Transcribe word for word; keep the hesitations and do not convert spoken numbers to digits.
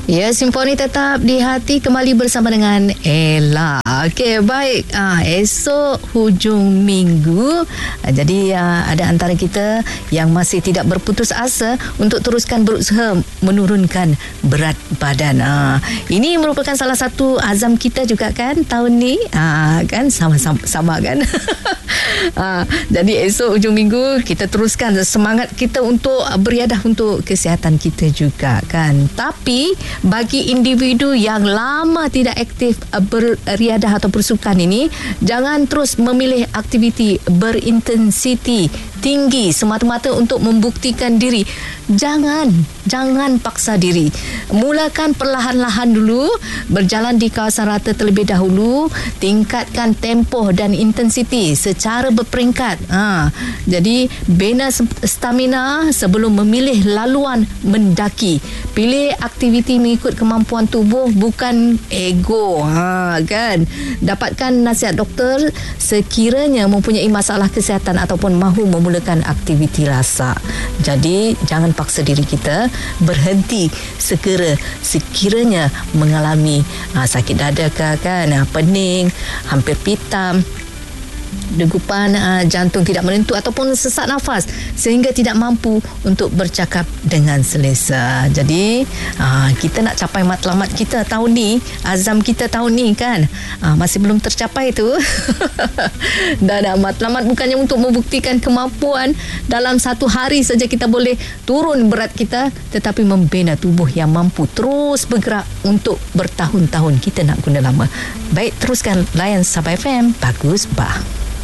Ya, Simfoni tetap di hati kembali bersama dengan Ella. Okey, baik. Ah, esok hujung minggu. Ah, jadi ah, ada antara kita yang masih tidak berputus asa untuk teruskan berusaha menurunkan berat badan. Ah, ini merupakan salah satu azam kita juga kan tahun ni. Ah, kan sama-sama sama kan. ah, jadi esok hujung minggu kita teruskan semangat kita untuk beriadah untuk kesihatan kita juga kan. Tapi bagi individu yang lama tidak aktif beriadah atau bersukan ini, jangan terus memilih aktiviti berintensiti tinggi semata-mata untuk membuktikan diri. Jangan, jangan paksa diri. Mulakan perlahan-lahan dulu, berjalan di kawasan rata terlebih dahulu, tingkatkan tempoh dan intensiti secara berperingkat. Ha, jadi bina stamina sebelum memilih laluan mendaki. Pilih aktiviti mengikut kemampuan tubuh, bukan ego. Ha, kan? Dapatkan nasihat doktor sekiranya mempunyai masalah kesihatan ataupun mahu memulakan aktiviti rasa. Jadi jangan paksa diri kita, berhenti segera sekiranya mengalami ha, sakit dada ke kan, ha, pening, hampir pitam, degupan uh, jantung tidak menentu ataupun sesak nafas sehingga tidak mampu untuk bercakap dengan selesa. Jadi uh, kita nak capai matlamat kita tahun ni, azam kita tahun ni kan, uh, masih belum tercapai tu. Dan uh, matlamat bukannya untuk membuktikan kemampuan dalam satu hari saja kita boleh turun berat kita, tetapi membina tubuh yang mampu terus bergerak untuk bertahun-tahun kita nak guna lama. Baik, teruskan layan Sabah F M. Bagus bah.